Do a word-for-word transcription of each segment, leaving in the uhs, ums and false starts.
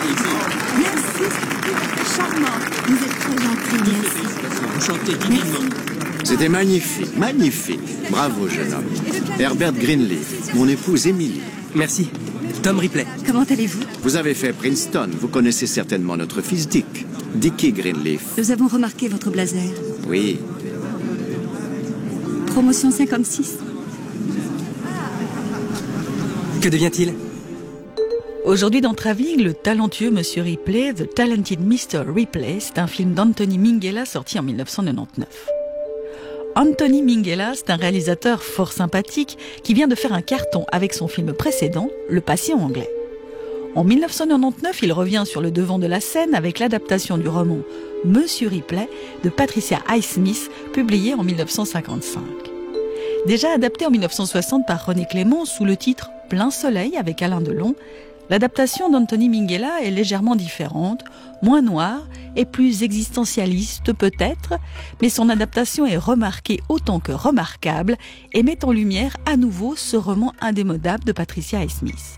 paradis ici. Merci, c'est charmant. Vous êtes très gentil, merci. Enchanté divinement. C'était magnifique, magnifique. Bravo, jeune homme. Herbert Greenleaf, mon épouse Emily. Merci. Tom Ripley. Comment allez-vous? Vous avez fait Princeton. Vous connaissez certainement notre fils Dick. Dickie Greenleaf. Nous avons remarqué votre blazer. Oui. Promotion cinquante-six. Que devient-il? Aujourd'hui dans Travelling, le talentueux Monsieur Ripley, The Talented mister Ripley, c'est un film d'Anthony Minghella sorti en dix-neuf cent quatre-vingt-dix-neuf. Anthony Minghella, c'est un réalisateur fort sympathique qui vient de faire un carton avec son film précédent, Le Patient anglais. En dix-neuf cent quatre-vingt-dix-neuf, il revient sur le devant de la scène avec l'adaptation du roman Monsieur Ripley de Patricia Highsmith, publié en dix-neuf cent cinquante-cinq. Déjà adapté en dix-neuf cent soixante par René Clément sous le titre Plein Soleil avec Alain Delon, l'adaptation d'Anthony Minghella est légèrement différente, moins noire et plus existentialiste peut-être, mais son adaptation est remarquée autant que remarquable et met en lumière à nouveau ce roman indémodable de Patricia Highsmith.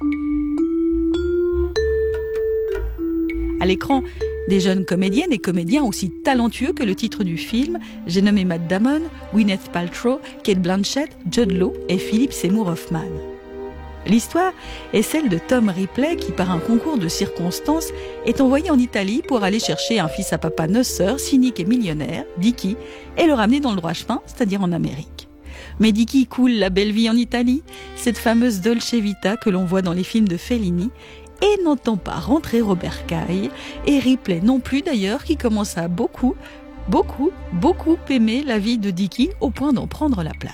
À l'écran, des jeunes comédiennes et comédiens aussi talentueux que le titre du film, j'ai nommé Matt Damon, Gwyneth Paltrow, Cate Blanchett, Jude Law et Philip Seymour Hoffman. L'histoire est celle de Tom Ripley qui, par un concours de circonstances, est envoyé en Italie pour aller chercher un fils à papa noceur, cynique et millionnaire, Dickie, et le ramener dans le droit chemin, c'est-à-dire en Amérique. Mais Dickie coule la belle vie en Italie, cette fameuse Dolce Vita que l'on voit dans les films de Fellini, et n'entend pas rentrer Robert Caille, et Ripley non plus d'ailleurs, qui commence à beaucoup, beaucoup, beaucoup aimer la vie de Dickie au point d'en prendre la place.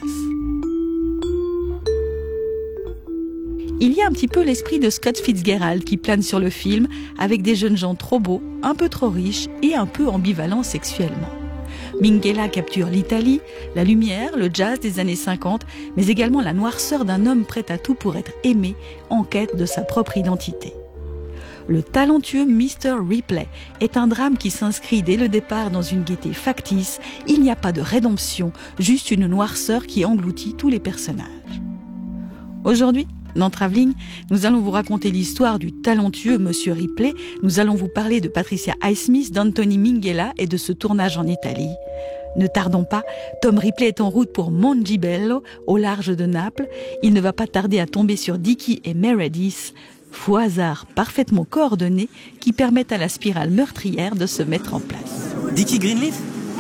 Il y a un petit peu l'esprit de Scott Fitzgerald qui plane sur le film, avec des jeunes gens trop beaux, un peu trop riches et un peu ambivalents sexuellement. Minghella capture l'Italie, la lumière, le jazz des années cinquante, mais également la noirceur d'un homme prêt à tout pour être aimé, en quête de sa propre identité. Le talentueux mister Ripley est un drame qui s'inscrit dès le départ dans une gaieté factice. Il n'y a pas de rédemption, juste une noirceur qui engloutit tous les personnages. Aujourd'hui, dans Travelling, nous allons vous raconter l'histoire du talentueux Monsieur Ripley. Nous allons vous parler de Patricia Highsmith, d'Anthony Minghella et de ce tournage en Italie. Ne tardons pas, Tom Ripley est en route pour Mongibello, au large de Naples. Il ne va pas tarder à tomber sur Dickie et Meredith, faux hasard parfaitement coordonnés qui permettent à la spirale meurtrière de se mettre en place. Dickie Greenleaf?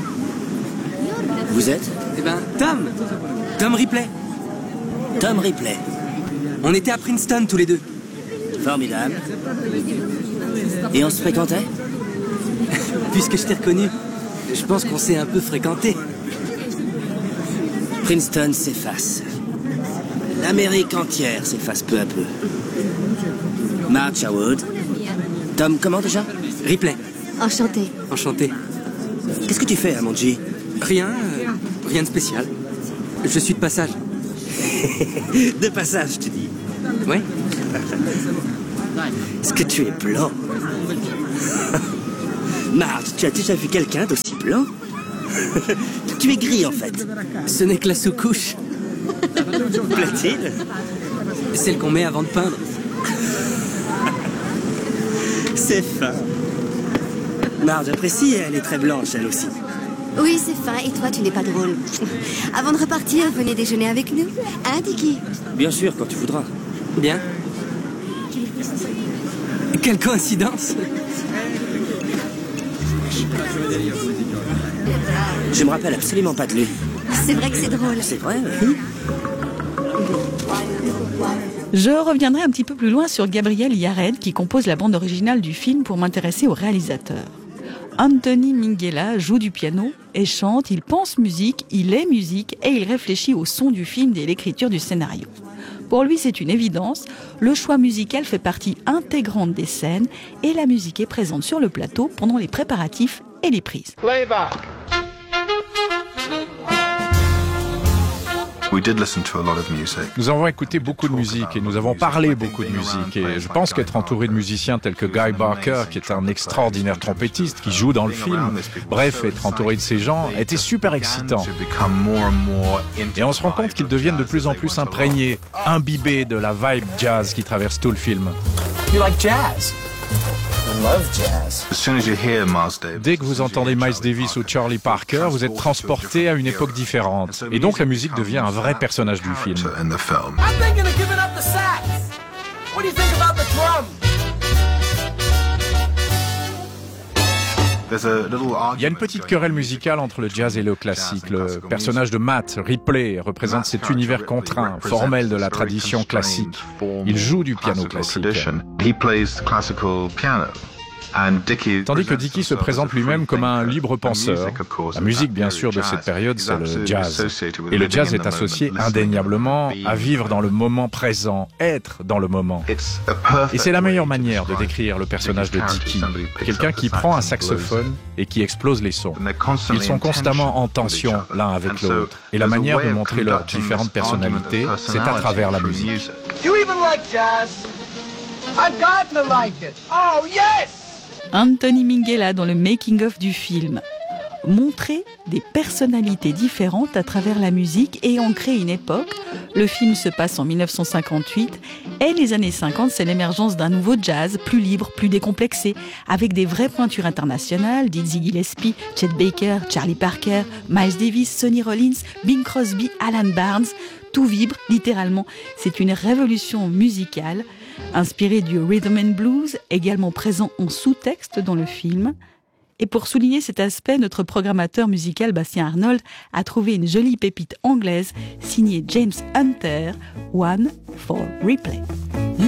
Vous êtes? Eh ben, Tom Tom Ripley. Tom Ripley. On était à Princeton tous les deux. Formidable. Et on se fréquentait? Puisque je t'ai reconnu, je pense qu'on s'est un peu fréquenté. Princeton s'efface. L'Amérique entière s'efface peu à peu. Marge Wood. Tom, comment déjà? Ripley. Enchanté. Enchanté. Qu'est-ce que tu fais à Monji? Rien, euh, rien de spécial. Je suis de passage. De passage, tu dis? Oui. Est-ce que tu es blanc? Marge, tu as déjà vu quelqu'un d'aussi blanc? Tu es gris, en fait. Ce n'est que la sous-couche. Platine? Celle qu'on met avant de peindre. C'est fin. Marge apprécie, elle est très blanche, elle aussi. Oui, c'est fin, et toi, tu n'es pas drôle. Avant de repartir, venez déjeuner avec nous. Hein, Dickie? Bien sûr, quand tu voudras. Bien. Quelle coïncidence! Je me rappelle absolument pas de lui. C'est vrai que c'est drôle. C'est vrai, oui. Je reviendrai un petit peu plus loin sur Gabriel Yared qui compose la bande originale du film pour m'intéresser au réalisateur. Anthony Minghella joue du piano et chante, il pense musique, il est musique et il réfléchit au son du film et l'écriture du scénario. Pour lui, c'est une évidence, le choix musical fait partie intégrante des scènes et la musique est présente sur le plateau pendant les préparatifs et les prises. Playback. Nous avons écouté beaucoup de musique et nous avons parlé beaucoup de musique et je pense qu'être entouré de musiciens tels que Guy Barker, qui est un extraordinaire trompettiste qui joue dans le film, bref, être entouré de ces gens était super excitant. Et on se rend compte qu'ils deviennent de plus en plus imprégnés, imbibés de la vibe jazz qui traverse tout le film. You like jazz? Dès que vous entendez Miles Davis ou Charlie Parker, vous êtes transporté à une époque différente. Et donc la musique devient un vrai personnage du film. Il y a une petite querelle musicale entre le jazz et le classique. Le personnage de Matt, Ripley, représente cet univers contraint, formel de la tradition classique. Il joue du piano classique. Tandis que Dickie se présente lui-même comme un libre penseur. La musique, bien sûr, de cette période, c'est le jazz. Et le jazz est associé indéniablement à vivre dans le moment présent, être dans le moment. Et c'est la meilleure manière de décrire le personnage de Dickie. Quelqu'un qui prend un saxophone et qui explose les sons. Ils sont constamment en tension l'un avec l'autre. Et la manière de montrer leurs différentes personnalités, c'est à travers la musique. Anthony Minghella dans le making-of du film. Montrer des personnalités différentes à travers la musique et en créer une époque. Le film se passe en dix-neuf cent cinquante-huit et les années cinquante, c'est l'émergence d'un nouveau jazz plus libre, plus décomplexé, avec des vraies pointures internationales, Dizzy Gillespie, Chet Baker, Charlie Parker, Miles Davis, Sonny Rollins, Bing Crosby, Alan Barnes. Tout vibre, littéralement. C'est une révolution musicale, inspirée du rhythm and blues, également présent en sous-texte dans le film. Et pour souligner cet aspect, notre programmateur musical Bastien Arnold a trouvé une jolie pépite anglaise signée James Hunter, One for Ripley.